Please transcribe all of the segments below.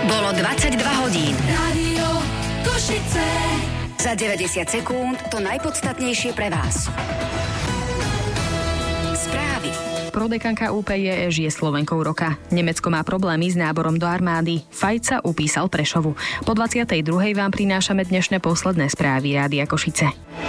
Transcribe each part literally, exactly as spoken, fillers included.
Bolo dvadsaťdva hodín. Rádio Košice. Za deväťdesiat sekúnd to najpodstatnejšie pre vás. Správy. Prodekanka ú pé jé es je Slovenkou roka. Nemecko má problémy s náborom do armády. Fajt sa upísal Prešovu. Po dvadsiatej druhej vám prinášame dnešné posledné správy Rádia Košice.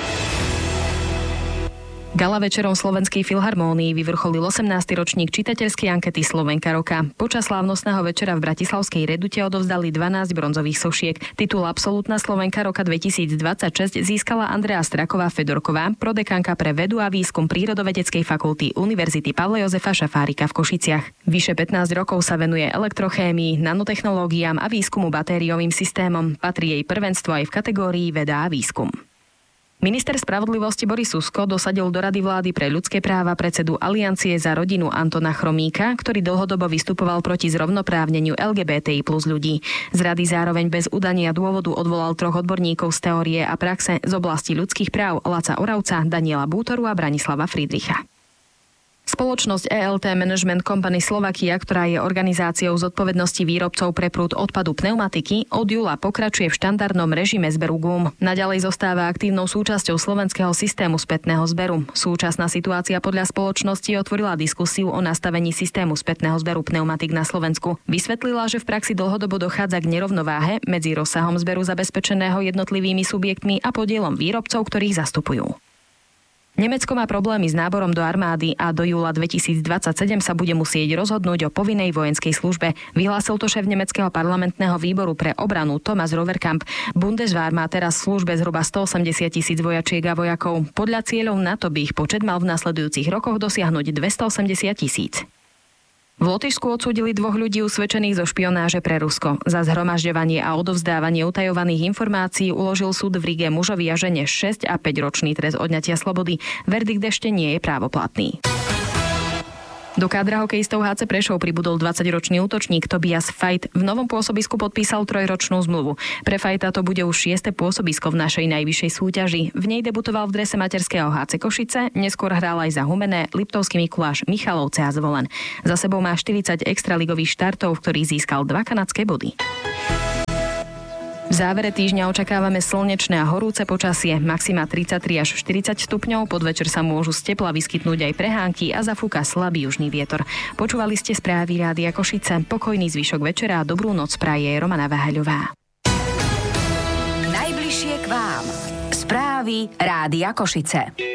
Gala večerom Slovenskej filharmónii vyvrcholil osemnásty ročník čitateľskej ankety Slovenka roka. Počas slávnostného večera v Bratislavskej Redute odovzdali dvanásť bronzových sošiek. Titul Absolútna Slovenka roka dvetisícdvadsaťšesť získala Andrea Straková-Fedorková, prodekanka pre vedu a výskum Prírodovedeckej fakulty Univerzity Pavla Jozefa Šafárika v Košiciach. Vyše pätnásť rokov sa venuje elektrochémii, nanotechnológiám a výskumu batériovým systémom. Patrí jej prvenstvo aj v kategórii veda a výskum. Minister spravodlivosti Boris Susko dosadil do Rady vlády pre ľudské práva predsedu Aliancie za rodinu Antona Chromíka, ktorý dlhodobo vystupoval proti zrovnoprávneniu el gé bé té í plus ľudí. Z rady zároveň bez udania dôvodu odvolal troch odborníkov z teórie a praxe z oblasti ľudských práv Laca Oravca, Daniela Bútoru a Branislava Friedricha. Spoločnosť é el té Management Company Slovakia, ktorá je organizáciou zodpovednosti výrobcov pre prúd odpadu pneumatiky, od júla pokračuje v štandardnom režime zberu gúm. Naďalej zostáva aktívnou súčasťou slovenského systému spätného zberu. Súčasná situácia podľa spoločnosti otvorila diskusiu o nastavení systému spätného zberu pneumatik na Slovensku. Vysvetlila, že v praxi dlhodobo dochádza k nerovnováhe medzi rozsahom zberu zabezpečeného jednotlivými subjektmi a podielom výrobcov, ktorých zastupujú. Nemecko má problémy s náborom do armády a do júla dvetisícdvadsaťsedem sa bude musieť rozhodnúť o povinnej vojenskej službe. Vyhlásil to šéf nemeckého parlamentného výboru pre obranu Thomas Roverkamp. Bundeswehr má teraz v službe zhruba stoosemdesiat tisíc vojačiek a vojakov. Podľa cieľov NATO by ich počet mal v nasledujúcich rokoch dosiahnuť dvestoosemdesiat tisíc. V Lotyšsku odsúdili dvoch ľudí usvedčených zo špionáže pre Rusko. Za zhromažďovanie a odovzdávanie utajovaných informácií uložil súd v Rige mužovi a žene šesť a päť ročný trest odňatia slobody. Verdikt ešte nie je právoplatný. Do kádra hokejistov há cé Prešov pribudol dvadsaťročný útočník Tobias Fajt. V novom pôsobisku podpísal trojročnú zmluvu. Pre Fajta to bude už šieste pôsobisko v našej najvyššej súťaži. V nej debutoval v drese materského há cé Košice, neskôr hral aj za Humenné, Liptovský Mikuláš, Michalovce a Zvolen. Za sebou má štyridsať extraligových štartov, v ktorých získal dva kanadské body. V závere týždňa očakávame slnečné a horúce počasie, maxima tridsaťtri až štyridsať stupňov, podvečer sa môžu z tepla vyskytnúť aj prehánky a zafúka slabý južný vietor. Počúvali ste správy Rádia Košice, pokojný zvyšok večera a dobrú noc praje Romana Váhaľová. Najbližšie k vám. Správy Rádia Košice.